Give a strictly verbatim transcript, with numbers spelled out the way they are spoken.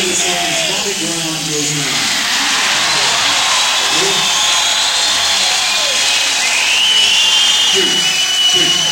yourself in spotted ground goes now. Two, two.